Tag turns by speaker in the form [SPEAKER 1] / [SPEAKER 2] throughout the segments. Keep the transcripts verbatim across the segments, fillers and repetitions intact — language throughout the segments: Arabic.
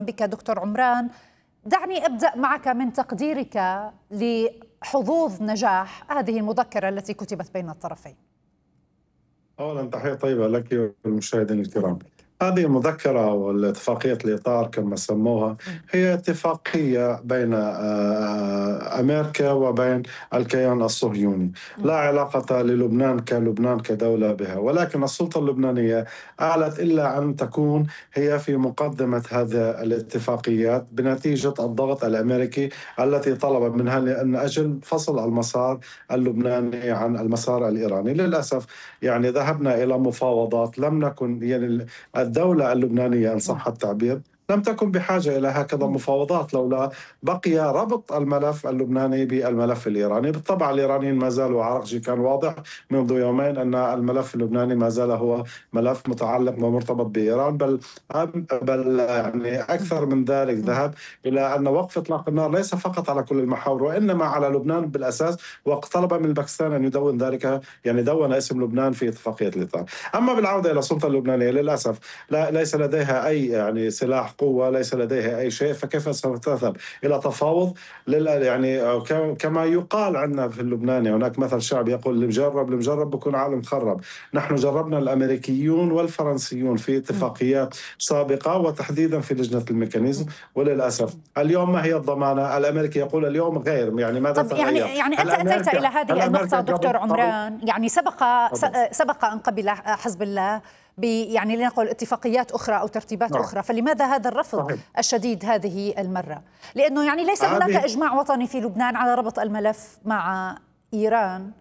[SPEAKER 1] بك دكتور عمران. دعني أبدأ معك من تقديرك لحظوظ نجاح هذه المذكرة التي كتبت بين الطرفين.
[SPEAKER 2] أولا تحية طيبة لك والمشاهدين الكرام. هذه المذكرة والاتفاقية الإطار كما سموها هي اتفاقية بين أمريكا وبين الكيان الصهيوني، لا علاقة للبنان كلبنان كدولة بها، ولكن السلطة اللبنانية أعلت إلا أن تكون هي في مقدمة هذه الاتفاقيات بنتيجة الضغط الأمريكي التي طلب منها لأن أجل فصل المسار اللبناني عن المسار الإيراني. للأسف يعني ذهبنا إلى مفاوضات لم نكن يعني الدولة اللبنانية إن صح التعبير لم تكن بحاجة إلى هكذا مفاوضات لولا بقي ربط الملف اللبناني بالملف الإيراني. بالطبع الإيرانيين ما زالوا عرقجي كان واضح منذ يومين أن الملف اللبناني ما زال هو ملف متعلق ومرتبط بإيران، بل بل يعني أكثر من ذلك ذهب إلى أن وقف إطلاق النار ليس فقط على كل المحاور وإنما على لبنان بالأساس، وطلب من باكستان أن يدون ذلك، يعني دون اسم لبنان في اتفاقية الإطار. أما بالعودة إلى السلطة اللبنانية للأسف لا ليس لديها أي يعني سلاح قوة، ليس لديها أي شيء، فكيف سوف تذهب إلى تفاوض؟ يعني كما يقال عندنا في اللبناني هناك مثل شعبي يقول اللي مجرب اللي مجرب بكون عالم خرب. نحن جربنا الأمريكيون والفرنسيون في اتفاقيات سابقة وتحديدا في لجنة الميكانيزم، وللأسف اليوم ما هي الضمانة؟ الأمريكي يقول اليوم غير، يعني ماذا
[SPEAKER 1] طب يعني يعني أنت أتيت إلى هذه النقطة دكتور عمران، يعني سبق سبق أن قبل حزب الله يعني لنقل اتفاقيات أخرى أو ترتيبات نعم. أخرى، فلماذا هذا الرفض صحيح. الشديد هذه المرة؟ لأنه يعني ليس هناك إجماع وطني في لبنان على ربط الملف مع إيران،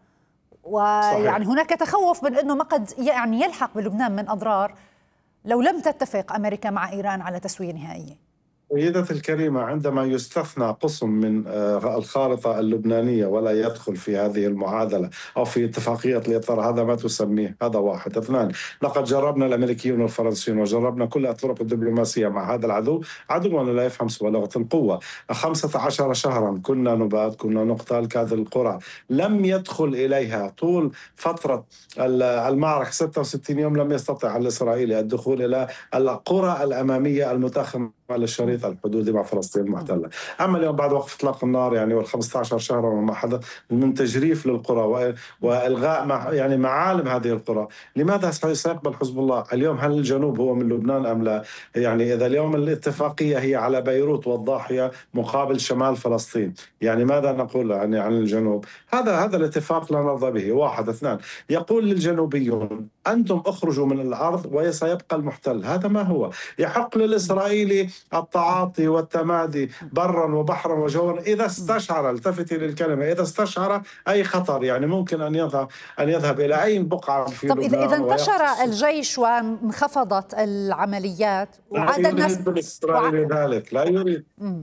[SPEAKER 1] ويعني صحيح. هناك تخوف من أنه ما قد يعني يلحق بلبنان من أضرار لو لم تتفق أمريكا مع إيران على تسوية نهائية.
[SPEAKER 2] سيدتي الكريمة، عندما يستثنى قسم من الخارطة اللبنانية ولا يدخل في هذه المعادلة أو في اتفاقية الإطار، هذا ما تسميه. هذا واحد. اثنان، لقد جربنا الأمريكيون والفرنسيون وجربنا كل الطرق الدبلوماسية مع هذا العدو، عدونا لا يفهم سوى لغة القوة. خمسة عشر شهرا كنا نبات، كنا نقتل، كهذه القرى لم يدخل إليها طول فترة المعركة ستة وستين يوم، لم يستطع الإسرائيلي الدخول إلى القرى الأمامية المتاخمة على الشريط الحدودي مع فلسطين المحتلة. أما اليوم بعد وقف إطلاق النار يعني والخمسة عشر شهرا وما حدث من تجريف للقرى وإلغاء مع يعني معالم هذه القرى، لماذا سيقبل حزب الله؟ اليوم هل الجنوب هو من لبنان أم لا؟ يعني إذا اليوم الاتفاقية هي على بيروت والضاحية مقابل شمال فلسطين، يعني ماذا نقول يعني عن الجنوب؟ هذا هذا الاتفاق لا نرضى به. واحد. اثنان، يقول للجنوبيون أنتم اخرجوا من الأرض وسيبقى المحتل. هذا ما هو. يحق للإسرائيلي التعاطي والتمادي برا وبحرا وجوا إذا استشعر، التفتي للكلمة، إذا استشعر أي خطر، يعني ممكن أن يذهب أن يذهب إلى أي بقعة في
[SPEAKER 1] طب
[SPEAKER 2] لبنان.
[SPEAKER 1] إذا انتشر الجيش وانخفضت العمليات وعاد الناس
[SPEAKER 2] الإسرائيلي وع... ذلك لا يريد
[SPEAKER 1] مم.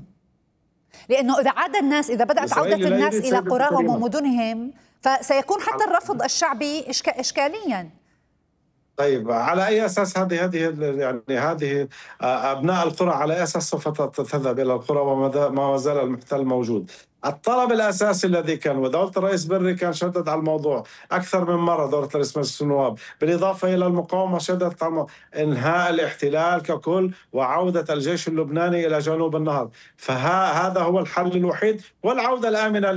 [SPEAKER 1] لأنه إذا عاد الناس إذا بدأت عودة الناس إلى قراهم ومدنهم فسيكون حتى الرفض الشعبي إشك... إشكاليا.
[SPEAKER 2] طيب على أي أساس هذه هذه يعني هذه أبناء القرى على أي أساس سوف تذهب إلى القرى وما زال المحتل موجود؟ الطلب الأساسي الذي كان، ودولة الرئيس بري كان شدد على الموضوع أكثر من مرة، دولة الرئيس مجلس النواب، بالإضافة إلى المقاومة شددت على إنهاء الاحتلال ككل وعودة الجيش اللبناني إلى جنوب النهر، فهذا هو الحل الوحيد والعودة الآمنة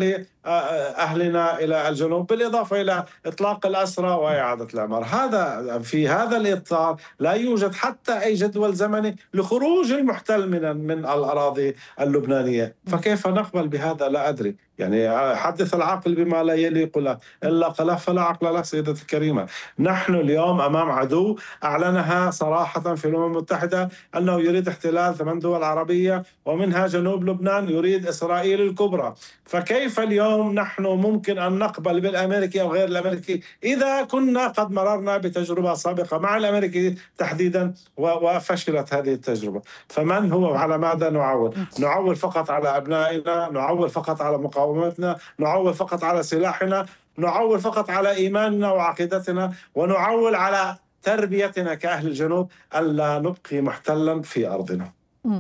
[SPEAKER 2] لأهلنا إلى الجنوب، بالإضافة إلى إطلاق الأسرى وإعادة الأعمار. هذا في هذا الإطار لا يوجد حتى أي جدول زمني لخروج المحتل من من الأراضي اللبنانية، فكيف نقبل بهذا؟ لا أدري. يعني حدث العقل بما لا يليق له، إلا قال فلا عقل له. سيدتي الكريمة، نحن اليوم أمام عدو أعلنها صراحة في الأمم المتحدة أنه يريد احتلال ثمان دول عربية ومنها جنوب لبنان، يريد إسرائيل الكبرى. فكيف اليوم نحن ممكن أن نقبل بالأمريكي أو غير الأمريكي إذا كنا قد مررنا بتجربة سابقة مع الأمريكي تحديدا وفشلت هذه التجربة؟ فمن هو على ماذا نعول؟ نعول فقط على أبنائنا، نعول فقط على مقاومتنا، نعول فقط على سلاحنا، نعول فقط على إيماننا وعقيدتنا، ونعول على تربيتنا كأهل الجنوب ألا نبقي محتلا في أرضنا.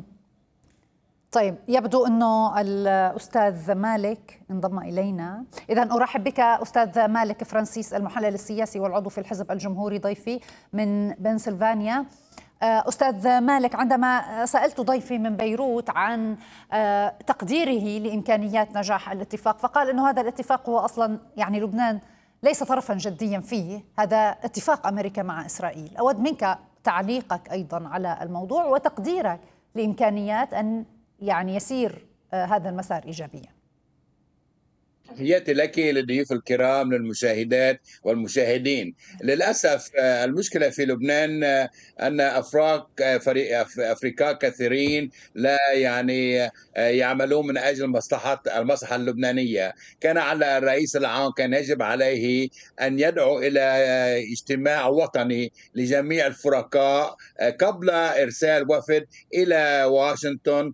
[SPEAKER 1] طيب يبدو أنه الأستاذ مالك انضم إلينا، إذن أرحب بك أستاذ مالك فرانسيس المحلل السياسي والعضو في الحزب الجمهوري ضيفي من بنسلفانيا. أستاذ مالك، عندما سألت ضيفي من بيروت عن تقديره لإمكانيات نجاح الاتفاق، فقال أنه هذا الاتفاق هو أصلا يعني لبنان ليس طرفا جديا فيه، هذا اتفاق أمريكا مع إسرائيل. أود منك تعليقك أيضا على الموضوع وتقديرك لإمكانيات أن يعني يسير هذا المسار إيجابيا.
[SPEAKER 3] تحياتي لك للضيوف الكرام، للمشاهدات والمشاهدين. للأسف المشكلة في لبنان أن أفراق أفريقيا كثيرين لا يعني يعملون من أجل مصلحة المصلحة اللبنانية. كان على الرئيس العام، كان يجب عليه أن يدعو إلى اجتماع وطني لجميع الفرقاء قبل إرسال وفد إلى واشنطن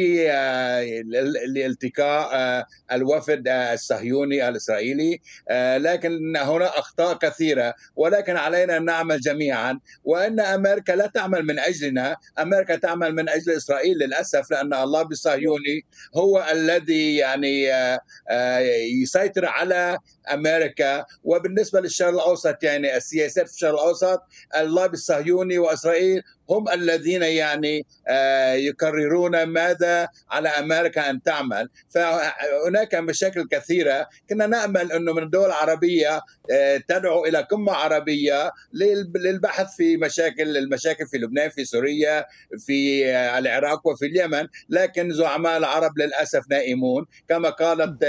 [SPEAKER 3] لالتقاء الوفد الصهيوني الإسرائيلي. لكن هنا أخطاء كثيرة، ولكن علينا أن نعمل جميعا، وأن أمريكا لا تعمل من أجلنا، أمريكا تعمل من أجل إسرائيل للأسف، لأن الله الصهيوني هو الذي يعني يسيطر على أمريكا. وبالنسبة للشرق الأوسط، يعني السياسات في الشرق الأوسط، الله الصهيوني وإسرائيل هم الذين يعني يقررون ماذا على أمريكا أن تعمل. فهناك مشاكل كثيرة. كنا نأمل أنه من الدول العربية تدعو إلى قمة عربية للبحث في مشاكل المشاكل في لبنان، في سوريا، في العراق وفي اليمن، لكن زعماء العرب للأسف نائمون. كما قالت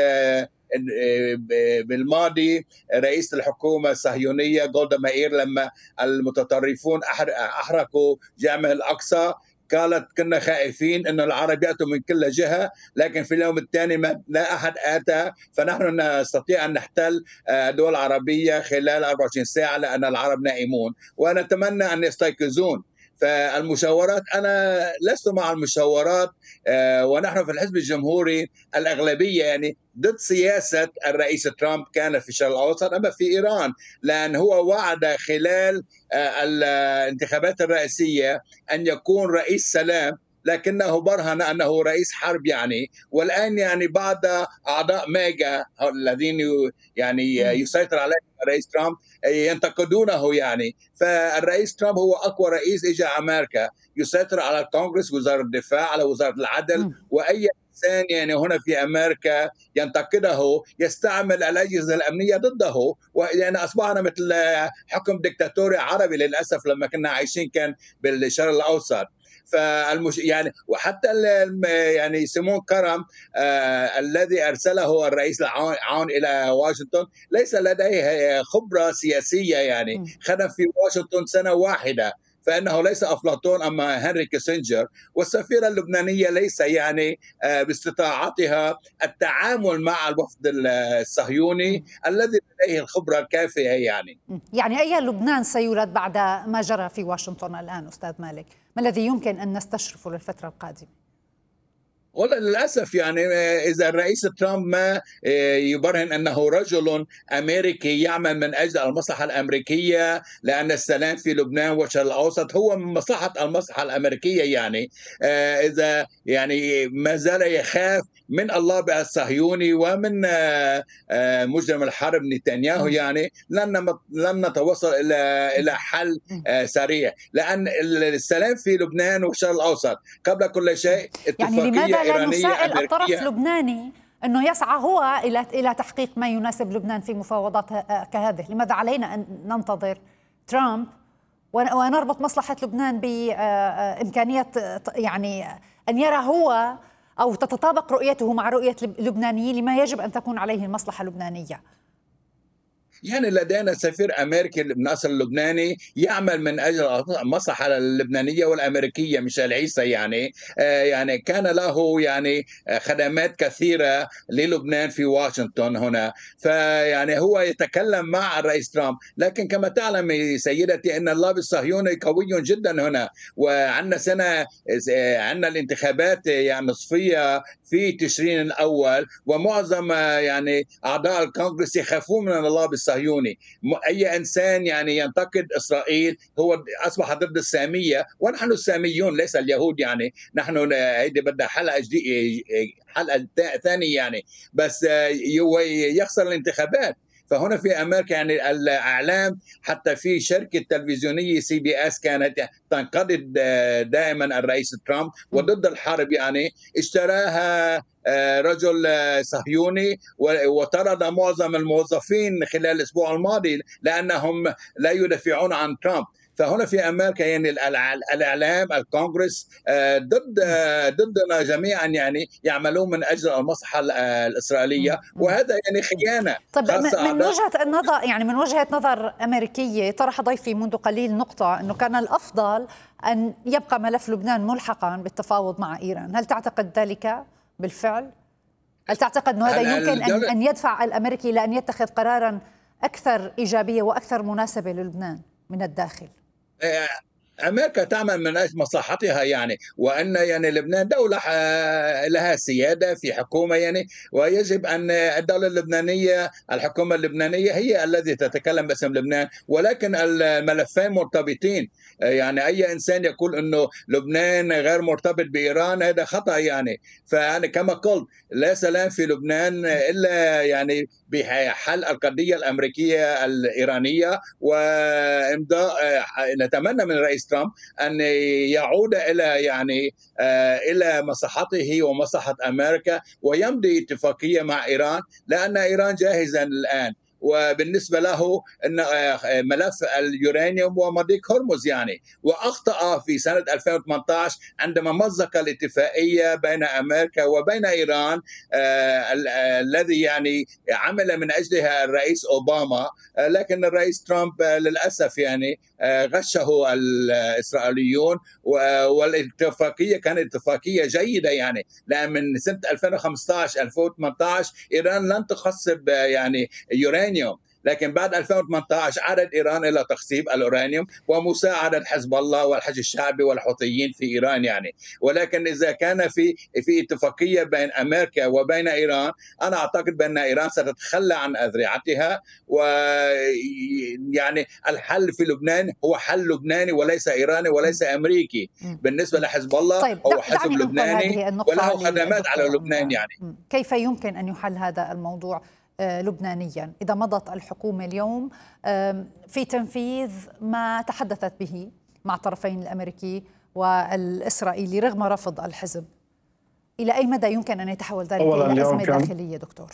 [SPEAKER 3] بالماضي رئيس الحكومة الصهيونية جولدا مائير لما المتطرفون أحرقوا جامع الأقصى، قالت كنا خائفين أن العرب يأتوا من كل جهة، لكن في اليوم الثاني ما لا أحد آتى، فنحن نستطيع أن نحتل دول عربية خلال أربعة وعشرين ساعة لأن العرب نائمون، ونتمنى أن يستيقظون. فالمشاورات، أنا لست مع المشاورات، ونحن في الحزب الجمهوري الأغلبية يعني ضد سياسة الرئيس ترامب كان في الشرق الأوسط، أما في إيران، لأن هو وعد خلال الانتخابات الرئاسية أن يكون رئيس سلام، لكنه برهن أنه رئيس حرب يعني. والآن يعني بعض أعضاء ميجا الذين يعني يسيطر عليهم الرئيس ترامب ينتقدونه يعني. فالرئيس ترامب هو أقوى رئيس إجا أمريكا، يسيطر على الكونغرس، وزارة الدفاع، على وزارة العدل، وأي إنسان يعني هنا في أمريكا ينتقده يستعمل الأجهزة الأمنية ضده، ويعني أصبحنا مثل حكم ديكتاتوري عربي للأسف لما كنا عايشين كان بالشرق الأوسط. فالمش يعني وحتى يعني سيمون كرم آه الذي ارسله الرئيس العون الى واشنطن ليس لديه خبره سياسيه، يعني خدم في واشنطن سنه واحده، فانه ليس افلاطون اما هنري كيسنجر. والسفيره اللبنانيه ليس يعني آه باستطاعتها التعامل مع الوفد الصهيوني الذي لديه الخبره الكافيه. يعني
[SPEAKER 1] يعني اي لبنان سيولد بعد ما جرى في واشنطن الان استاذ مالك؟ ما الذي يمكن أن نستشرفه للفترة القادمة؟
[SPEAKER 3] والله للأسف يعني إذا الرئيس ترامب ما يبرهن أنه رجل أمريكي يعمل من أجل المصلحة الأمريكية، لأن السلام في لبنان والشرق الأوسط هو من مصلحة المصلحة الأمريكية، يعني إذا يعني ما زال يخاف من الله الصهيوني ومن مجرم الحرب نتنياهو، يعني لن لن نتوصل إلى إلى حل سريع، لأن السلام في لبنان والشرق الأوسط قبل كل شيء اتفاقية
[SPEAKER 1] يعني لماذا لا نسائل الطرف اللبناني أنه يسعى هو إلى إلى تحقيق ما يناسب لبنان في مفاوضات كهذه؟ لماذا علينا أن ننتظر ترامب ونربط مصلحة لبنان بإمكانية يعني أن يرى هو أو تتطابق رؤيته مع رؤية اللبنانيين لما يجب أن تكون عليه المصلحة اللبنانية؟
[SPEAKER 3] يعني لدينا سفير أمريكي من أصل لبناني يعمل من أجل المصلحة اللبنانية والأمريكية، ميشيل عيسى، يعني آه يعني كان له يعني خدمات كثيرة للبنان في واشنطن هنا، فيعني هو يتكلم مع الرئيس ترامب. لكن كما تعلم سيدتي أن اللوبي الصهيوني قوي جدا هنا، وعندنا سنة عندنا الانتخابات يعني نصفية في تشرين الأول، ومعظم يعني أعضاء الكونغرس يخافون من اللوبي الصهيوني. أي إنسان يعني ينتقد إسرائيل هو أصبح ضد السامية، ونحن الساميون ليس اليهود، يعني نحن هيدي بدها حلقة جديدة، حلقة ثانية يعني، بس يخسر الانتخابات. فهنا في أمريكا يعني الإعلام، حتى في شركة تلفزيونية سي بي اس كانت تنقد دائما الرئيس ترامب وضد الحرب، يعني اشتراها رجل صهيوني وطرد معظم الموظفين خلال الأسبوع الماضي لأنهم لا يدافعون عن ترامب. فهنا في امريكا يعني الاعلام الكونغرس ضد ضدنا جميعا، يعني يعملون من اجل المصلحه الاسرائيليه، وهذا يعني خيانه.
[SPEAKER 1] طيب من وجهه النظر يعني من وجهه نظر امريكيه، طرح ضيفي منذ قليل نقطه انه كان الافضل ان يبقى ملف لبنان ملحقا بالتفاوض مع ايران، هل تعتقد ذلك بالفعل؟ هل تعتقد انه هذا يمكن ان ان يدفع الامريكي الى ان يتخذ قرارا اكثر ايجابيه واكثر مناسبه للبنان من الداخل؟
[SPEAKER 3] أمريكا تعمل من أجل مصلحتها، يعني وأن يعني لبنان دولة لها سيادة في حكومة، يعني ويجب أن الدولة اللبنانية الحكومة اللبنانية هي التي تتكلم باسم لبنان، ولكن الملفين مرتبطين. يعني أي إنسان يقول أنه لبنان غير مرتبط بإيران هذا خطأ، يعني فأنا كما قلت لا سلام في لبنان إلا يعني بحل القضية الأمريكية الإيرانية وإمضاء. نتمنى من الرئيس ترامب أن يعود إلى يعني إلى مصلحته ومصلحة أمريكا ويمضي اتفاقية مع إيران، لأن إيران جاهزة الآن. وبالنسبة له أن ملف اليورانيوم ومضيق هرمز، يعني وأخطأ في سنة ألفين وثمانية عشر عندما مزق الاتفاقية بين أمريكا وبين إيران الذي يعني عمل من أجلها الرئيس أوباما، لكن الرئيس ترامب للأسف يعني غشه الإسرائيليون، والاتفاقية كانت اتفاقية جيدة، يعني لأن من سنة ألفين وخمسة عشر ألفين وثمانية عشر إيران لن تخصب يعني يورانيوم، لكن بعد ألفين وثمانية عشر عادت إيران إلى تخصيب الأورانيوم ومساعدة حزب الله والحج الشعبي والحوثيين في إيران، يعني ولكن إذا كان في في اتفاقية بين أمريكا وبين إيران، أنا أعتقد بأن إيران ستتخلى عن أذرعتها، ويعني الحل في لبنان هو حل لبناني وليس إيراني وليس أمريكي. بالنسبة لحزب الله
[SPEAKER 1] طيب
[SPEAKER 3] هو حزب لبناني وله خدمات على لبنان. يعني
[SPEAKER 1] كيف يمكن أن يحل هذا الموضوع لبنانيا إذا مضت الحكومة اليوم في تنفيذ ما تحدثت به مع الطرفين الأمريكي والإسرائيلي رغم رفض الحزب؟ إلى أي مدى يمكن أن يتحول ذلك إلى أزمة داخلية دكتور؟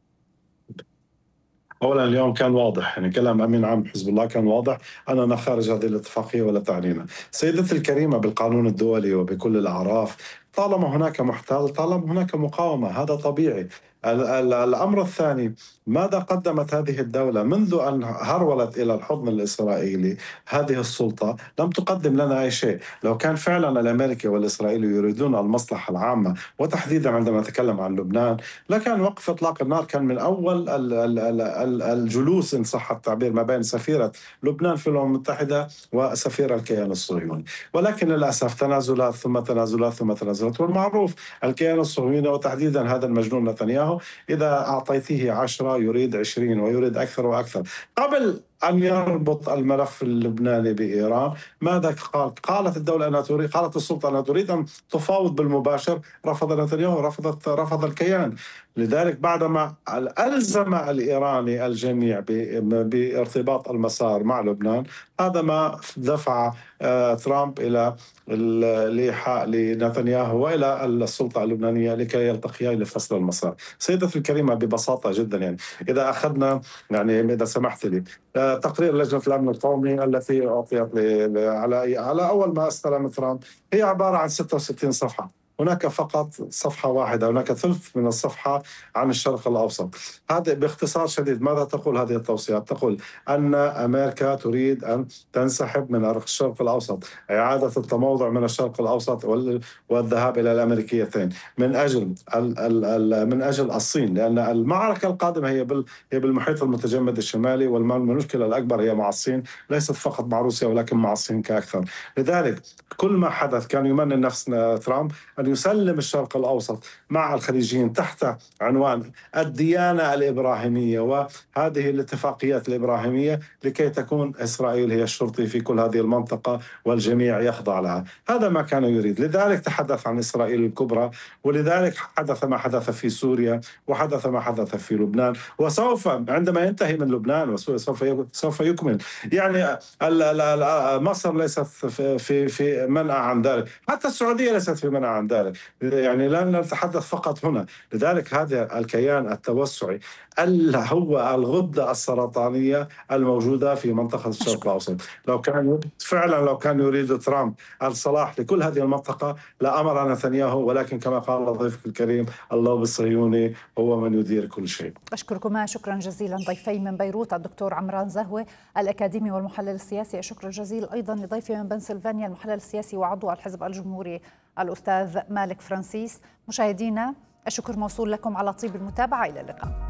[SPEAKER 2] أولا اليوم كان واضح، يعني كلام أمين عام حزب الله كان واضح أننا خارج هذه الاتفاقية ولا تعنينا. سيدتي الكريمة، بالقانون الدولي وبكل الأعراف طالما هناك محتل طالما هناك مقاومة، هذا طبيعي. الأمر الثاني، ماذا قدمت هذه الدولة منذ أن هرولت إلى الحضن الإسرائيلي؟ هذه السلطة لم تقدم لنا أي شيء. لو كان فعلا الأمريكي والإسرائيلي يريدون المصلحة العامة، وتحديدا عندما نتكلم عن لبنان، لكان وقف إطلاق النار كان من أول الجلوس إن صح التعبير ما بين سفيرة لبنان في الأمم المتحدة وسفير الكيان الصهيوني. ولكن للأسف تنازلات ثم تنازلات ثم تنازلات، والمعروف الكيان الصهيوني وتحديدا هذا المجنون نتنياهو إذا أعطيته عشرة يريد عشرين ويريد أكثر وأكثر. قبل أن يربط الملف اللبناني بإيران ماذا قال؟ قالت الدولة أنها تريد، قالت السلطة أنها تريد أن تفاوض بالمباشر، رفض نتنياهو، رفضت رفض الكيان. لذلك بعدما ألزم الإيراني الجميع بارتباط المسار مع لبنان، هذا ما دفع ترامب إلى الإيحاء لنتنياهو وإلى السلطة اللبنانية لكي يلتقيا لفصل المسار. سيدتي الكريمة، ببساطة جدا، يعني إذا أخذنا يعني إذا سمحت لي تقرير لجنة الأمن القومي التي أعطيت على على أول ما استلم ترامب، هي عبارة عن ستة وستين صفحة. هناك فقط صفحة واحدة، هناك ثلث من الصفحة عن الشرق الأوسط. هذا باختصار شديد. ماذا تقول هذه التوصيات؟ تقول أن أمريكا تريد أن تنسحب من الشرق الأوسط، إعادة التموضع من الشرق الأوسط والذهاب إلى الأمريكيتين من أجل من أجل الصين، لأن المعركة القادمة هي هي بالمحيط المتجمد الشمالي، والمشكلة الأكبر هي مع الصين، ليست فقط مع روسيا ولكن مع الصين كأكثر. لذلك كل ما حدث كان يمنى نفس ترامب أن يسلم الشرق الأوسط مع الخليجيين تحت عنوان الديانة الإبراهيمية وهذه الاتفاقيات الإبراهيمية لكي تكون إسرائيل هي الشرطي في كل هذه المنطقة والجميع يخضع لها. هذا ما كان يريد، لذلك تحدث عن إسرائيل الكبرى، ولذلك حدث ما حدث في سوريا وحدث ما حدث في لبنان، وسوف عندما ينتهي من لبنان وسوريا سوف سوف يكمل. يعني مصر ليست في في منع عن ذلك، حتى السعودية ليست في منع عن ذلك، يعني لا نتحدث فقط هنا. لذلك هذا الكيان التوسعي هو الغدة السرطانية الموجودة في منطقة الشرق الأوسط. لو كان فعلا لو كان يريد ترامب الصلاح لكل هذه المنطقة لأمر نتنياهو، ولكن كما قال ضيفك الكريم اللوبي الصهيوني هو من يدير كل شيء.
[SPEAKER 1] أشكركما شكرا جزيلا ضيفي من بيروت الدكتور عمران زهوة الأكاديمي والمحلل السياسي، الشكر الجزيل أيضا لضيفي من بنسلفانيا المحلل السياسي وعضو الحزب الجمهوري الأستاذ مالك فرانسيس. مشاهدينا الشكر موصول لكم على طيب المتابعة، إلى اللقاء.